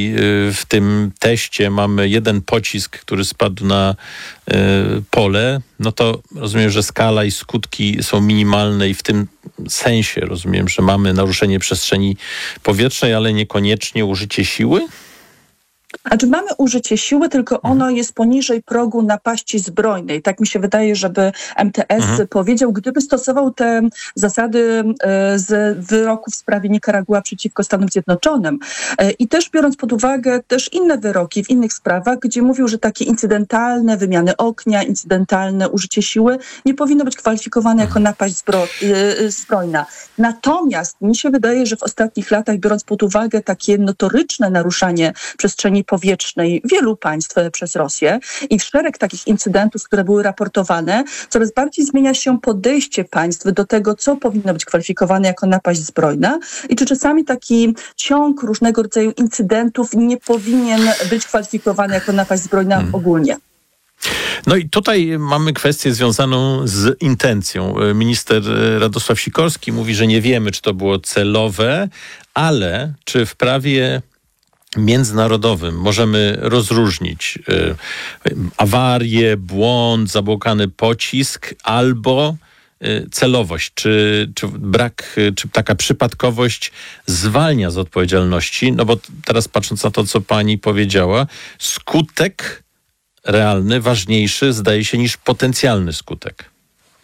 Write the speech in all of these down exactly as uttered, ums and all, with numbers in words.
jeżeli w tym teście mamy jeden pocisk, który spadł na pole, no to rozumiem, że skala i skutki są minimalne i w tym sensie rozumiem, że mamy naruszenie przestrzeni powietrznej, ale niekoniecznie użycie siły? Znaczy mamy użycie siły, tylko ono jest poniżej progu napaści zbrojnej. Tak mi się wydaje, żeby M T S mhm. powiedział, gdyby stosował te zasady z wyroku w sprawie Nikaragua przeciwko Stanom Zjednoczonym. I też biorąc pod uwagę też inne wyroki w innych sprawach, gdzie mówił, że takie incydentalne wymiany ognia, incydentalne użycie siły nie powinno być kwalifikowane jako napaść zbro- zbrojna. Natomiast mi się wydaje, że w ostatnich latach, biorąc pod uwagę takie notoryczne naruszanie przestrzeni powietrznej wielu państw przez Rosję i szereg takich incydentów, które były raportowane, coraz bardziej zmienia się podejście państw do tego, co powinno być kwalifikowane jako napaść zbrojna i czy czasami taki ciąg różnego rodzaju incydentów nie powinien być kwalifikowany jako napaść zbrojna hmm. ogólnie. No i tutaj mamy kwestię związaną z intencją. Minister Radosław Sikorski mówi, że nie wiemy, czy to było celowe, ale czy w prawie międzynarodowym możemy rozróżnić y, awarię, błąd, zabłokany pocisk albo y, celowość, czy, czy brak, y, czy taka przypadkowość zwalnia z odpowiedzialności, no bo teraz patrząc na to, co pani powiedziała, skutek realny, ważniejszy zdaje się niż potencjalny skutek.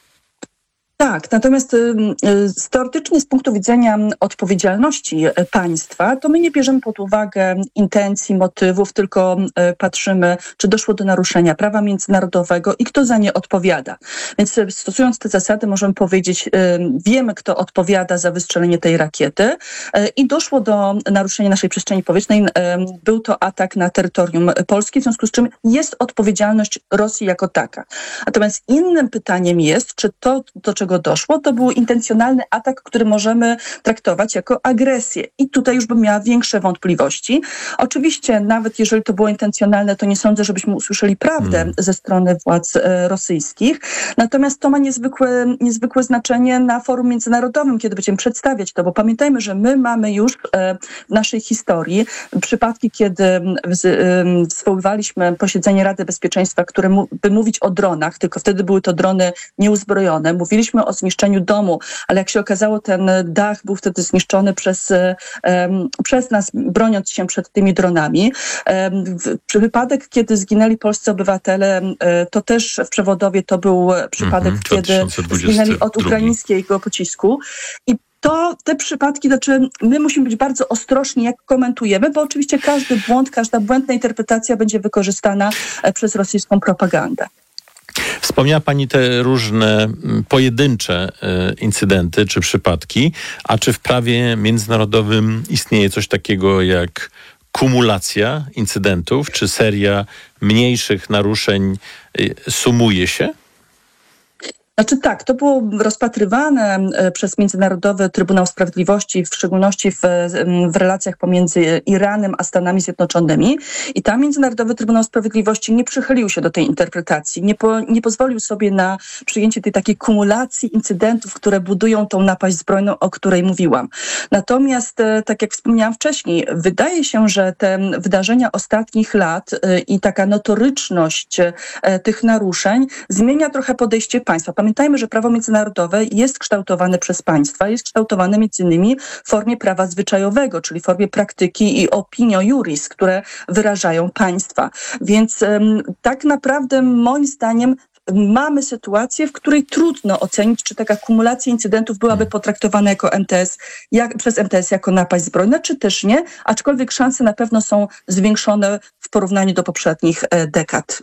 Tak, natomiast y, y, teoretycznie z punktu widzenia odpowiedzialności państwa, to my nie bierzemy pod uwagę intencji, motywów, tylko y, patrzymy, czy doszło do naruszenia prawa międzynarodowego i kto za nie odpowiada. Więc y, stosując te zasady możemy powiedzieć, y, wiemy, kto odpowiada za wystrzelenie tej rakiety y, i doszło do naruszenia naszej przestrzeni powietrznej. Y, był to atak na terytorium Polski, w związku z czym jest odpowiedzialność Rosji jako taka. Natomiast innym pytaniem jest, czy to, do czego doszło, to był intencjonalny atak, który możemy traktować jako agresję. I tutaj już bym miała większe wątpliwości. Oczywiście, nawet jeżeli to było intencjonalne, to nie sądzę, żebyśmy usłyszeli prawdę hmm. ze strony władz e, rosyjskich. Natomiast to ma niezwykłe, niezwykłe znaczenie na forum międzynarodowym, kiedy będziemy przedstawiać to, bo pamiętajmy, że my mamy już e, w naszej historii przypadki, kiedy z, e, zwoływaliśmy posiedzenie Rady Bezpieczeństwa, które mu, by mówić o dronach, tylko wtedy były to drony nieuzbrojone. Mówiliśmy o zniszczeniu domu, ale jak się okazało, ten dach był wtedy zniszczony przez, um, przez nas, broniąc się przed tymi dronami. Um, w, wypadek, kiedy zginęli polscy obywatele, um, to też w Przewodowie to był przypadek, mm-hmm, kiedy zginęli od ukraińskiego pocisku. I to te przypadki, znaczy my musimy być bardzo ostrożni, jak komentujemy, bo oczywiście każdy błąd, każda błędna interpretacja będzie wykorzystana przez rosyjską propagandę. Wspomniała pani te różne pojedyncze incydenty czy przypadki, a czy w prawie międzynarodowym istnieje coś takiego jak kumulacja incydentów, czy seria mniejszych naruszeń sumuje się? Znaczy tak, to było rozpatrywane przez Międzynarodowy Trybunał Sprawiedliwości, w szczególności w, w relacjach pomiędzy Iranem a Stanami Zjednoczonymi. I tam Międzynarodowy Trybunał Sprawiedliwości nie przychylił się do tej interpretacji, nie, po, nie pozwolił sobie na przyjęcie tej takiej kumulacji incydentów, które budują tą napaść zbrojną, o której mówiłam. Natomiast, tak jak wspomniałam wcześniej, wydaje się, że te wydarzenia ostatnich lat i taka notoryczność tych naruszeń zmienia trochę podejście państwa. Pamiętajmy, że prawo międzynarodowe jest kształtowane przez państwa, jest kształtowane między innymi w formie prawa zwyczajowego, czyli w formie praktyki i opinio juris, które wyrażają państwa. Więc um, tak naprawdę moim zdaniem mamy sytuację, w której trudno ocenić, czy taka kumulacja incydentów byłaby potraktowana jako M T S, jak, przez M T S jako napaść zbrojna, czy też nie, aczkolwiek szanse na pewno są zwiększone w porównaniu do poprzednich e, dekad.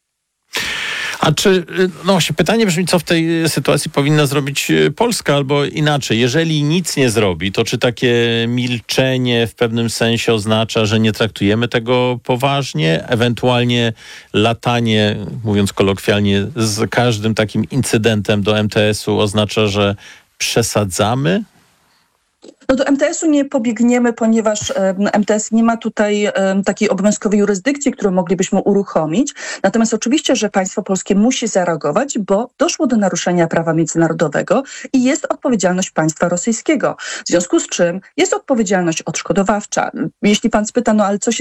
A czy, no właśnie, pytanie brzmi, co w tej sytuacji powinna zrobić Polska, albo inaczej, jeżeli nic nie zrobi, to czy takie milczenie w pewnym sensie oznacza, że nie traktujemy tego poważnie, ewentualnie latanie, mówiąc kolokwialnie, z każdym takim incydentem do M T S-u oznacza, że przesadzamy? No do M T S-u nie pobiegniemy, ponieważ M T S nie ma tutaj takiej obowiązkowej jurysdykcji, którą moglibyśmy uruchomić. Natomiast oczywiście, że państwo polskie musi zareagować, bo doszło do naruszenia prawa międzynarodowego i jest odpowiedzialność państwa rosyjskiego. W związku z czym jest odpowiedzialność odszkodowawcza. Jeśli pan spyta, no ale co się